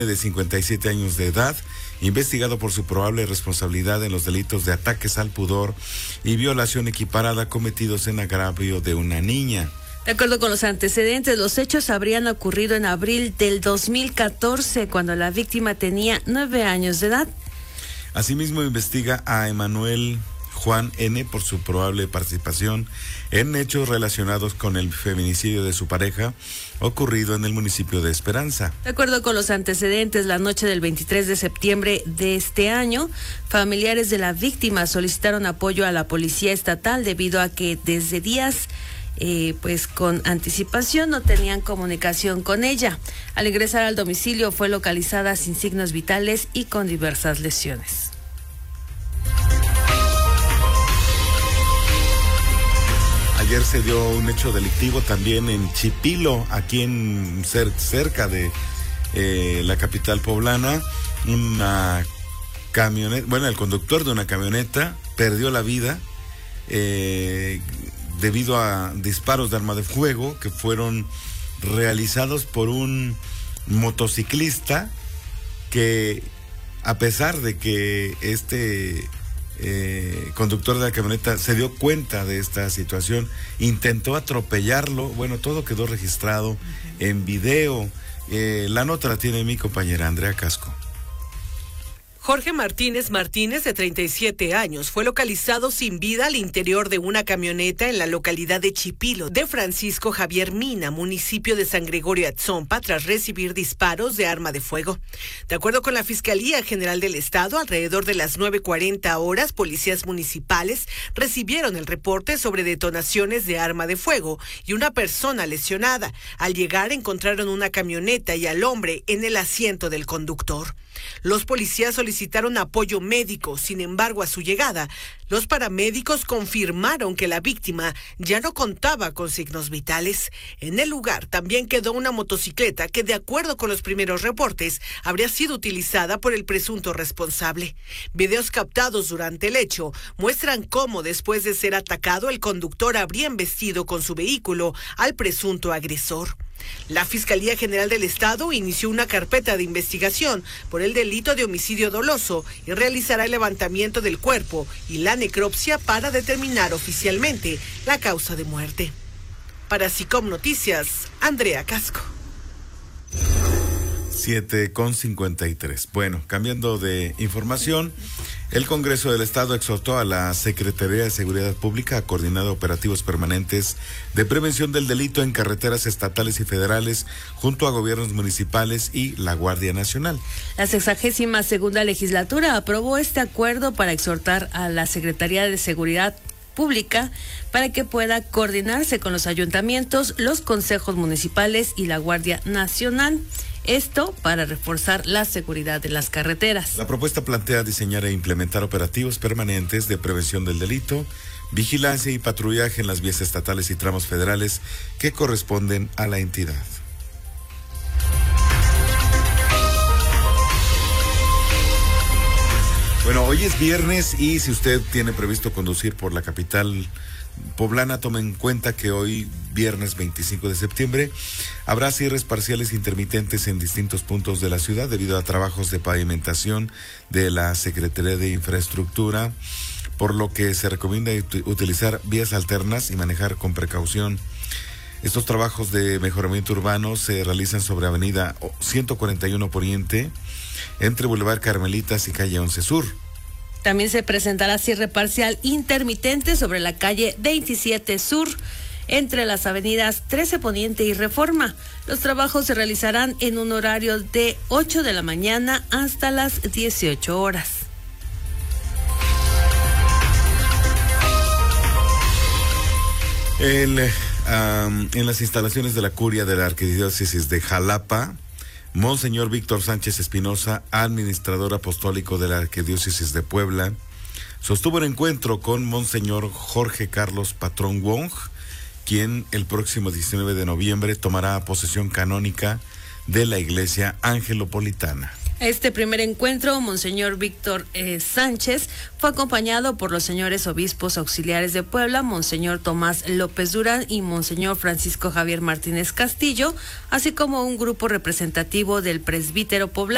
de 57 años de edad, investigado por su probable responsabilidad en los delitos de ataques al pudor y violación equiparada cometidos en agravio de una niña. De acuerdo con los antecedentes, los hechos habrían ocurrido en abril del 2014, cuando la víctima tenía 9 años de edad. Asimismo, investiga a Emanuel Juan N. por su probable participación en hechos relacionados con el feminicidio de su pareja ocurrido en el municipio de Esperanza. De acuerdo con los antecedentes, la noche del 23 de septiembre de este año, familiares de la víctima solicitaron apoyo a la policía estatal debido a que desde días con anticipación no tenían comunicación con ella. Al ingresar al domicilio fue localizada sin signos vitales y con diversas lesiones. Ayer se dio un hecho delictivo también en Chipilo, aquí en cerca de la capital poblana. Una camioneta, el conductor de una camioneta perdió la vida debido a disparos de arma de fuego que fueron realizados por un motociclista que, a pesar de que conductor de la camioneta se dio cuenta de esta situación, intentó atropellarlo. Bueno, todo quedó registrado en video. La nota la tiene mi compañera Andrea Casco. Jorge Martínez, de 37 años, fue localizado sin vida al interior de una camioneta en la localidad de Chipilo, de Francisco Javier Mina, municipio de San Gregorio Atzompa, tras recibir disparos de arma de fuego. De acuerdo con la Fiscalía General del Estado, alrededor de las 9:40 horas, policías municipales recibieron el reporte sobre detonaciones de arma de fuego y una persona lesionada. Al llegar, encontraron una camioneta y al hombre en el asiento del conductor. Los policías solicitaron apoyo médico. Sin embargo, a su llegada, los paramédicos confirmaron que la víctima ya no contaba con signos vitales. En el lugar también quedó una motocicleta que, de acuerdo con los primeros reportes, habría sido utilizada por el presunto responsable. Videos captados durante el hecho muestran cómo, después de ser atacado, el conductor habría embestido con su vehículo al presunto agresor. La Fiscalía General del Estado inició una carpeta de investigación por el delito de homicidio doloso y realizará el levantamiento del cuerpo y la necropsia para determinar oficialmente la causa de muerte. Para SICOM Noticias, Andrea Casco. 7:53. Bueno, cambiando de información, el Congreso del Estado exhortó a la Secretaría de Seguridad Pública a coordinar operativos permanentes de prevención del delito en carreteras estatales y federales junto a gobiernos municipales y la Guardia Nacional. La 62ª legislatura aprobó este acuerdo para exhortar a la Secretaría de Seguridad Pública para que pueda coordinarse con los ayuntamientos, los consejos municipales y la Guardia Nacional. Esto para reforzar la seguridad de las carreteras. La propuesta plantea diseñar e implementar operativos permanentes de prevención del delito, vigilancia y patrullaje en las vías estatales y tramos federales que corresponden a la entidad. Bueno, hoy es viernes y si usted tiene previsto conducir por la capital poblana, tome en cuenta que hoy, viernes 25 de septiembre, habrá cierres parciales intermitentes en distintos puntos de la ciudad debido a trabajos de pavimentación de la Secretaría de Infraestructura, por lo que se recomienda utilizar vías alternas y manejar con precaución. Estos trabajos de mejoramiento urbano se realizan sobre Avenida 141 Poniente, entre Boulevard Carmelitas y Calle 11 Sur. También se presentará cierre parcial intermitente sobre la calle 27 Sur, entre las avenidas 13 Poniente y Reforma. Los trabajos se realizarán en un horario de 8 de la mañana hasta las 18 horas. En las instalaciones de la Curia de la Arquidiócesis de Jalapa, Monseñor Víctor Sánchez Espinosa, administrador apostólico de la Arquidiócesis de Puebla, sostuvo un encuentro con Monseñor Jorge Carlos Patrón Wong, quien el próximo 19 de noviembre tomará posesión canónica de la Iglesia Angelopolitana. Este primer encuentro, Monseñor Víctor Sánchez, fue acompañado por los señores obispos auxiliares de Puebla, Monseñor Tomás López Durán y Monseñor Francisco Javier Martínez Castillo, así como un grupo representativo del presbítero poblano.